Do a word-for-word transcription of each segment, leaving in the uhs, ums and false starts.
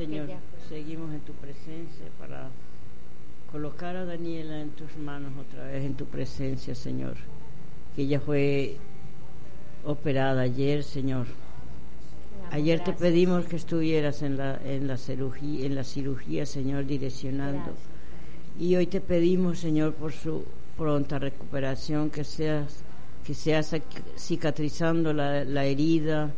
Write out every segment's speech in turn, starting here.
Señor, seguimos en tu presencia para colocar a Daniela en tus manos otra vez, en tu presencia, Señor, que ella fue operada ayer, Señor. Ayer te pedimos que estuvieras en la en la cirugía, en la cirugía, Señor, direccionando. Y hoy te pedimos, Señor, por su pronta recuperación, que seas que seas cicatrizando la, la herida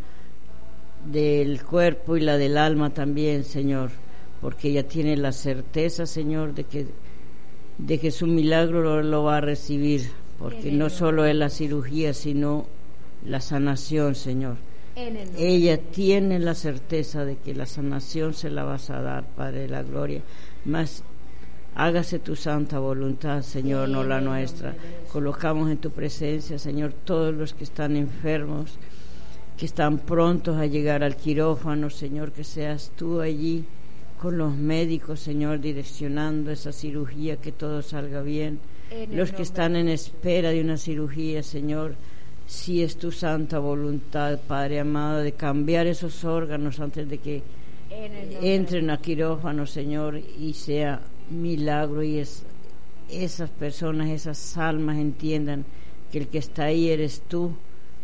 del cuerpo y la del alma también, Señor, porque ella tiene la certeza, Señor, de que de que su milagro lo, lo va a recibir, porque no solo es la cirugía, sino la sanación, Señor. Ella tiene la certeza de que la sanación se la vas a dar, Padre de la gloria. Mas hágase tu santa voluntad, Señor, no la nuestra. Colocamos en tu presencia, Señor, todos los que están enfermos, que están prontos a llegar al quirófano, Señor, que seas tú allí con los médicos, Señor, direccionando esa cirugía, que todo salga bien. Los que están en espera de una cirugía, Señor, si es tu santa voluntad, Padre amado, de cambiar esos órganos antes de que entren a quirófano, Señor, y sea milagro, y es, esas personas, esas almas entiendan que el que está ahí eres tú,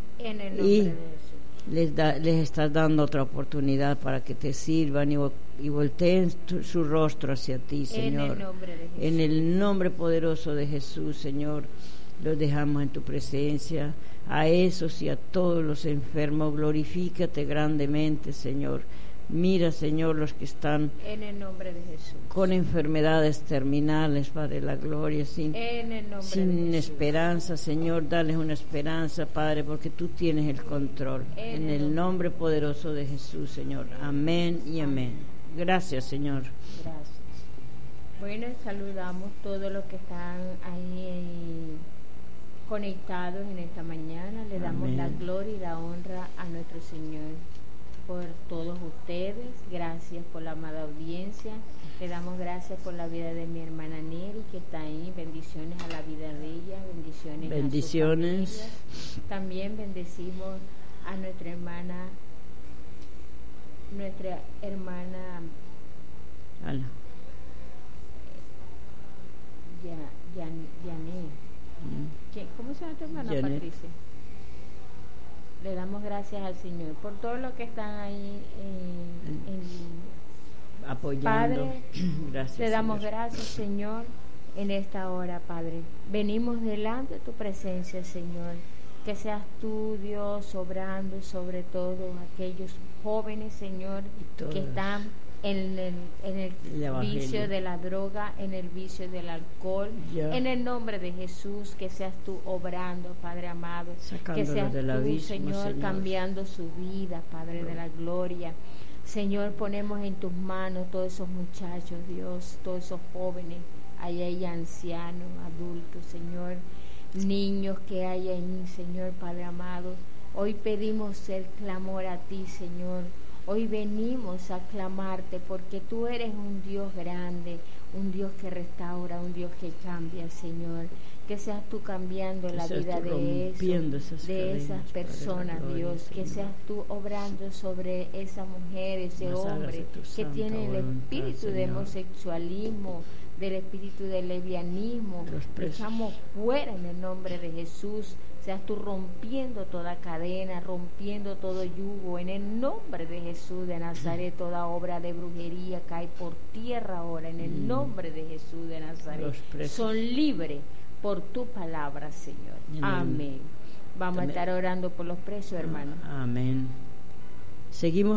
y les, da, les estás dando otra oportunidad para que te sirvan y, y volteen tu, su rostro hacia ti, Señor. En el nombre de Jesús. En el nombre poderoso de Jesús, Señor, los dejamos en tu presencia. A esos y a todos los enfermos, glorifícate grandemente, Señor. Mira, Señor, los que están en el nombre de Jesús, con enfermedades terminales, Padre de la gloria, sin, sin esperanza, Señor, dales una esperanza, Padre, porque tú tienes el control. En, en el, el nombre poderoso de Jesús, Señor. Amén y amén. Gracias, Señor. Gracias. Bueno, saludamos todos los que están ahí en conectados en esta mañana. Le damos Amén. La gloria y la honra a nuestro Señor por todos ustedes. Gracias por la amada audiencia. Le damos gracias por la vida de mi hermana Neri, que está ahí. Bendiciones a la vida de ella, bendiciones, bendiciones. a su familia. También bendecimos a nuestra hermana nuestra hermana Ala. Ya, Yan, Yané. ¿Cómo se llama tu hermana, Janet. Patricia? Le damos gracias al Señor por todo lo que están ahí en, en apoyando. Padre, gracias, le damos Señor. gracias, Señor, en esta hora, Padre. Venimos delante de tu presencia, Señor. Que seas tú, Dios, obrando sobre todo aquellos jóvenes, Señor, que están en el, en el, el vicio de la droga, en el vicio del alcohol, yeah. En el nombre de Jesús, que seas tú obrando, Padre amado, que seas tú, abismo, Señor, Señor, cambiando su vida, Padre de la gloria. Señor, ponemos en tus manos todos esos muchachos, Dios, todos esos jóvenes, ahí hay ancianos, adultos, Señor, niños que hay ahí, Señor, Padre amado. Hoy pedimos el clamor a ti, Señor. Hoy venimos a clamarte porque tú eres un Dios grande, un Dios que restaura, un Dios que cambia, Señor. Que seas tú cambiando que la vida de, eso, esas de cadenas, esas personas, gloria, Dios. Señor. Que seas tú obrando sobre esa mujer, ese Nos hombre que tiene el espíritu voluntad, de homosexualismo, del espíritu de lesbianismo. Echamos fuera en el nombre de Jesús. Seas tú rompiendo toda cadena, rompiendo todo yugo, en el nombre de Jesús de Nazaret. Toda obra de brujería cae por tierra ahora, en el nombre de Jesús de Nazaret. Son libres por tu palabra, Señor. Amén. Vamos Amén. a estar orando por los presos, hermanos. Amén. Seguimos